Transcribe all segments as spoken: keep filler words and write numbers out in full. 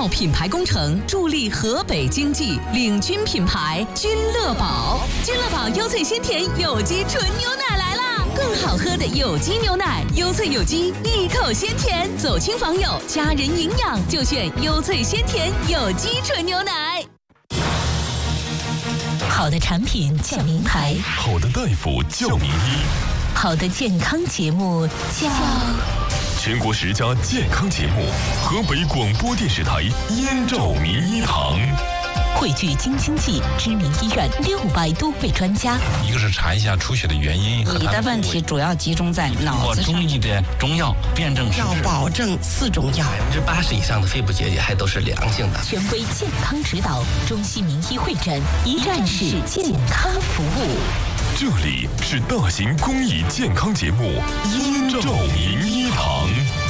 药品牌工程助力河北经济，领军品牌君乐宝。君乐宝优萃鲜甜有机纯牛奶来啦！更好喝的有机牛奶，优萃有机，一口鲜甜，走亲访友，家人营养就选优萃鲜甜有机纯牛奶。好的产品叫名牌， 好的大夫叫名医， 好的健康节目叫全国十佳健康节目，河北广播电视台燕赵名医堂， 汇聚京津冀知名医院六百多位专家。 一个是查一下出血的原因， 你的问题主要集中在脑子上。 中医的中药辨证施治， 要保证四种药， 百分之八十以上的肺部结节还都是良性的。 权威健康指导，中西名医会诊，一站式健康服务。 这里是大型公益健康节目燕赵名医堂。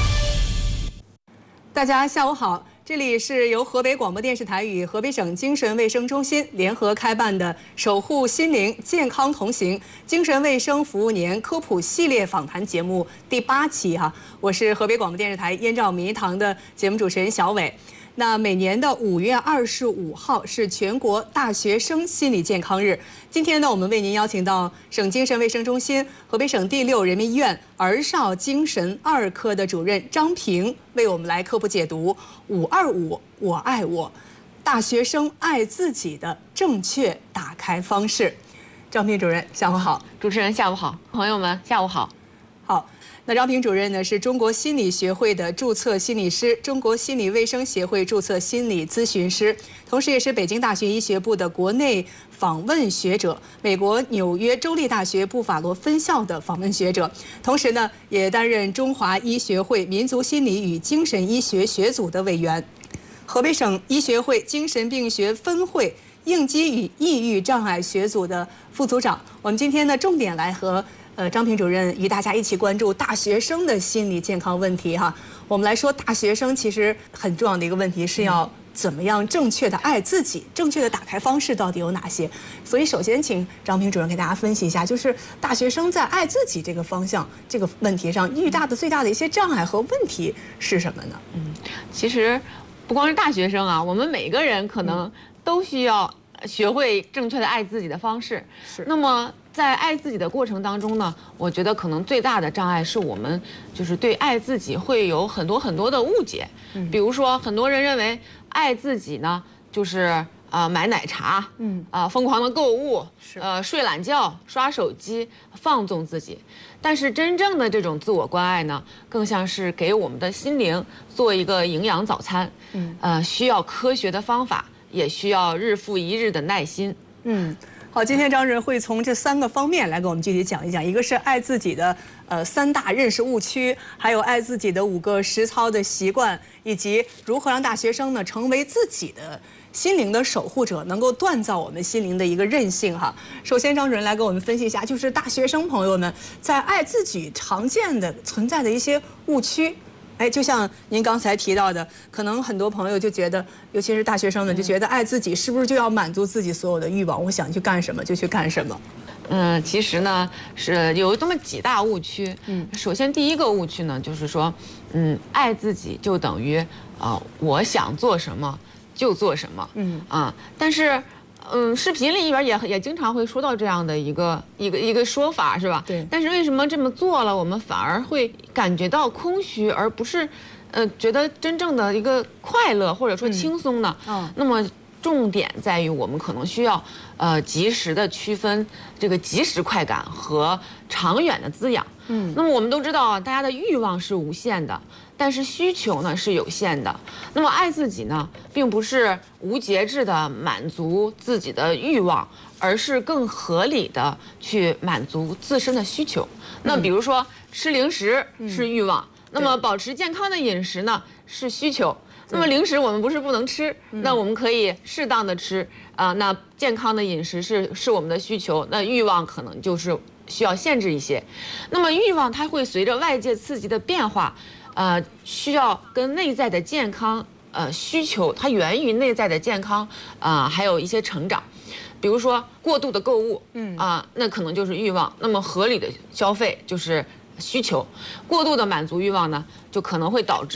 大家下午好，这里是由河北广播电视台与河北省精神卫生中心联合开办的守护心灵健康同行精神卫生服务年科普系列访谈节目第八期哈、啊，我是河北广播电视台燕赵名医堂的节目主持人小伟。那每年的五月二十五号是全国大学生心理健康日。今天呢，我们为您邀请到省精神卫生中心、河北省第六人民医院儿少精神二科的主任张平，为我们来科普解读“五二五我爱我”，大学生爱自己的正确打开方式。张平主任，下午好。 主持人下午好，朋友们下午好。 好。那张平主任呢是中国心理学会的注册心理师，中国心理卫生协会注册心理咨询师，同时也是北京大学医学部的国内访问学者，美国纽约州立大学布法罗分校的访问学者，同时呢也担任中华医学会民族心理与精神医学学组的委员，河北省医学会精神病学分会应激与抑郁障碍学组的副组长。我们今天呢重点来和呃，张平主任与大家一起关注大学生的心理健康问题哈。我们来说，大学生其实很重要的一个问题是要怎么样正确的爱自己，正确的打开方式到底有哪些？所以，首先请张平主任给大家分析一下，就是大学生在爱自己这个方向、这个问题上遇到的最大的一些障碍和问题是什么呢？ 嗯，其实不光是大学生啊，我们每个人可能都需要学会正确的爱自己的方式。是。那么在爱自己的过程当中呢，我觉得可能最大的障碍是我们就是对爱自己会有很多很多的误解。嗯，比如说很多人认为爱自己呢就是啊、呃、买奶茶，嗯啊、呃、疯狂的购物，呃睡懒觉、刷手机、放纵自己。但是真正的这种自我关爱呢，更像是给我们的心灵做一个营养早餐。嗯，呃需要科学的方法，也需要日复一日的耐心。 嗯。好，今天张主任会从这三个方面来给我们具体讲一讲，一个是爱自己的呃三大认识误区，还有爱自己的五个实操的习惯，以及如何让大学生呢成为自己的心灵的守护者，能够锻造我们心灵的一个韧性哈。首先，张主任来给我们分析一下，就是大学生朋友们在爱自己常见的存在的一些误区。哎，就像您刚才提到的，可能很多朋友就觉得，尤其是大学生们，就觉得爱自己是不是就要满足自己所有的欲望？我想去干什么就去干什么。 嗯，其实呢是有这么几大误区。嗯，首先第一个误区呢，就是说，嗯，爱自己就等于啊、呃，我想做什么就做什么。嗯啊，但是。嗯，视频里边也也经常会说到这样的一个一个一个说法，是吧？对。但是为什么这么做了，我们反而会感觉到空虚，而不是，呃，觉得真正的一个快乐或者说轻松呢？嗯。哦、那么重点在于我们可能需要，呃，及时的区分这个即时快感和长远的滋养。嗯。那么我们都知道啊，大家的欲望是无限的。但是需求呢是有限的，那么爱自己呢，并不是无节制的满足自己的欲望，而是更合理的去满足自身的需求。那比如说吃零食是欲望，那么保持健康的饮食呢是需求。那么零食我们不是不能吃，那我们可以适当的吃啊、呃。那健康的饮食是是我们的需求，那欲望可能就是需要限制一些。那么欲望它会随着外界刺激的变化。呃，需要跟内在的健康，呃，需求它源于内在的健康，啊、呃，还有一些成长，比如说过度的购物，嗯啊、呃，那可能就是欲望。那么合理的消费就是需求，过度的满足欲望呢，就可能会导致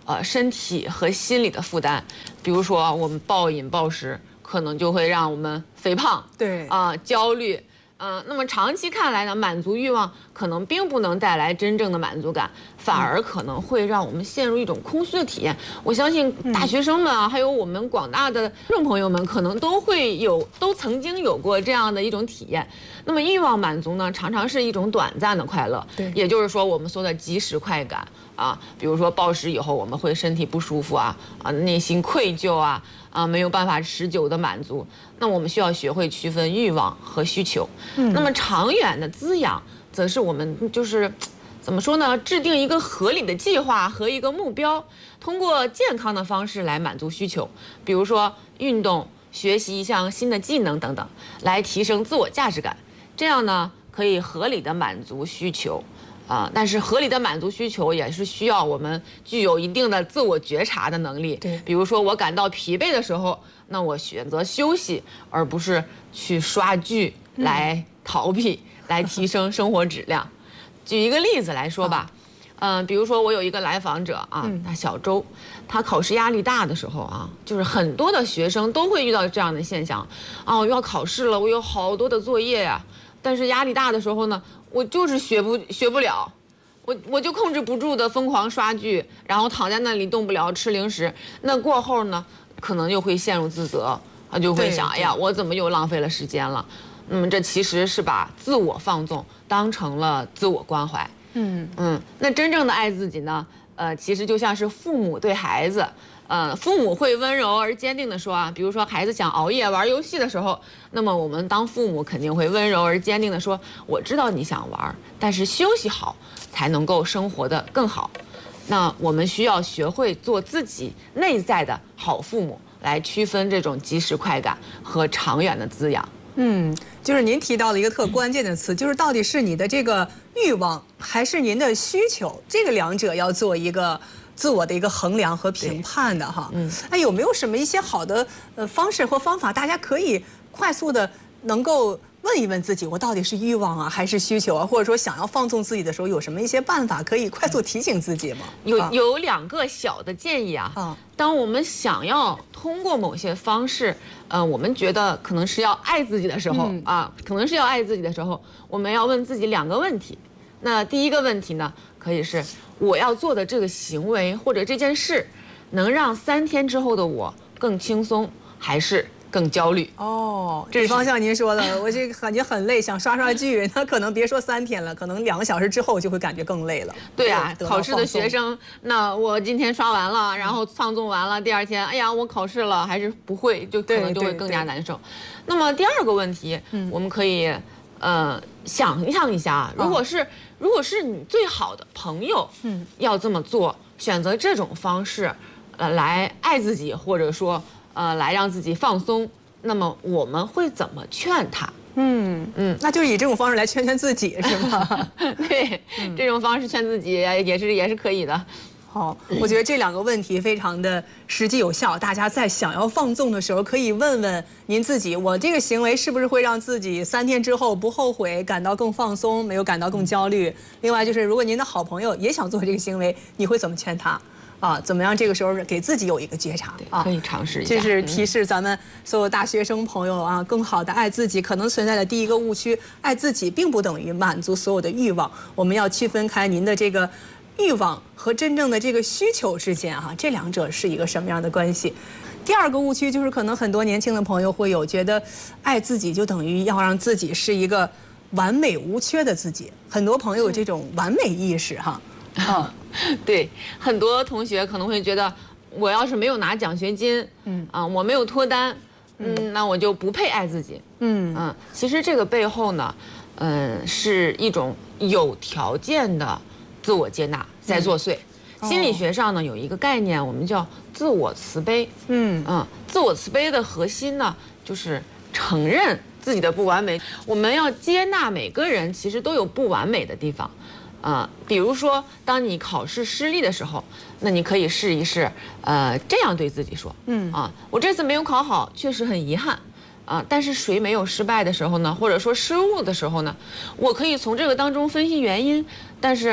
呃身体和心理的负担，比如说我们暴饮暴食，可能就会让我们肥胖， 对啊、呃、焦虑。嗯、呃，那么长期看来呢，满足欲望可能并不能带来真正的满足感，反而可能会让我们陷入一种空虚的体验。我相信大学生们啊，还有我们广大的听众朋友们，可能都会有，都曾经有过这样的一种体验。那么欲望满足呢，常常是一种短暂的快乐， 对， 也就是说我们说的即时快感啊，比如说暴食以后我们会身体不舒服啊，啊内心愧疚啊。啊，没有办法持久的满足，那我们需要学会区分欲望和需求。嗯，那么长远的滋养，则是我们就是怎么说呢？制定一个合理的计划和一个目标，通过健康的方式来满足需求，比如说运动、学习一项新的技能等等，来提升自我价值感。这样呢，可以合理的满足需求。啊，但是合理的满足需求也是需要我们具有一定的自我觉察的能力。 对， 比如说我感到疲惫的时候，那我选择休息，而不是去刷剧来逃避，嗯、来提升生活质量。举一个例子来说吧，嗯、呃，比如说我有一个来访者啊，他小周，他考试压力大的时候啊，就是很多的学生都会遇到这样的现象啊，我要考试了，我有好多的作业呀、啊，但是压力大的时候呢。我就是学不学不了，我我就控制不住的疯狂刷剧，然后躺在那里动不了，吃零食。那过后呢，可能又会陷入自责，他就会想，哎呀，我怎么又浪费了时间了？那么这其实是把自我放纵当成了自我关怀。嗯嗯，那真正的爱自己呢？呃，其实就像是父母对孩子。呃，父母会温柔而坚定地说啊，比如说孩子想熬夜玩游戏的时候，那么我们当父母肯定会温柔而坚定地说，我知道你想玩，但是休息好才能够生活得更好。那我们需要学会做自己内在的好父母，来区分这种即时快感和长远的滋养。 嗯，就是您提到了一个特关键的词，就是到底是你的这个欲望还是您的需求，这个两者要做一个自我的一个衡量和评判的哈。嗯，哎，有没有什么一些好的呃方式或方法，大家可以快速的能够问一问自己，我到底是欲望啊还是需求啊？或者说想要放纵自己的时候，有什么一些办法可以快速提醒自己吗？ 有有两个小的建议啊。啊，当我们想要通过某些方式，呃，我们觉得可能是要爱自己的时候、嗯、啊，可能是要爱自己的时候，我们要问自己两个问题。那第一个问题呢，可以是我要做的这个行为或者这件事，能让三天之后的我更轻松，还是更焦虑？ 哦，这方向您说的，我这个感觉很累，想刷刷剧，那可能别说三天了，可能两个小时之后就会感觉更累了。 对啊，考试的学生，那我今天刷完了，然后放纵完了，第二天，哎呀，我考试了，还是不会，就可能就会更加难受。那么第二个问题，嗯，我们可以，呃，想象一下，如果是、哦、如果是你最好的朋友，嗯，要这么做，选择这种方式，呃，来爱自己，或者说。呃，来让自己放松，那么我们会怎么劝他？ 嗯嗯，那就以这种方式来劝劝自己，是吗？ 对、嗯，这种方式劝自己也是也是可以的。 好，我觉得这两个问题非常的实际有效，大家在想要放纵的时候，可以问问您自己，我这个行为是不是会让自己三天之后不后悔，感到更放松，没有感到更焦虑？另外就是，如果您的好朋友也想做这个行为，你会怎么劝他？啊，怎么样？这个时候给自己有一个觉察啊， 可以尝试一下。 这是提示咱们所有大学生朋友啊，更好的爱自己。可能存在的第一个误区，爱自己并不等于满足所有的欲望。我们要区分开您的这个欲望和真正的这个需求之间啊，这两者是一个什么样的关系？第二个误区就是，可能很多年轻的朋友会有觉得，爱自己就等于要让自己是一个完美无缺的自己。很多朋友有这种完美意识哈。 啊，对，很多同学可能会觉得，我要是没有拿奖学金，嗯啊，我没有脱单，嗯，那我就不配爱自己，嗯嗯，其实这个背后呢，嗯，是一种有条件的自我接纳在作祟。嗯、心理学上呢有一个概念，我们叫自我慈悲，嗯嗯，自我慈悲的核心呢就是承认自己的不完美，我们要接纳每个人其实都有不完美的地方。呃，比如说，当你考试失利的时候，那你可以试一试，呃，这样对自己说，嗯啊，我这次没有考好，确实很遗憾，啊，但是谁没有失败的时候呢？或者说失误的时候呢？我可以从这个当中分析原因，但是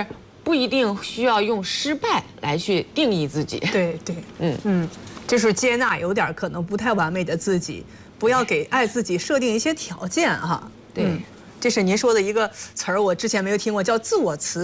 不一定需要用失败来去定义自己。 对对， 嗯嗯，就是接纳有点可能不太完美的自己，不要给爱自己设定一些条件哈。 对。 嗯，这是您说的一个词儿，我之前没有听过，叫自我慈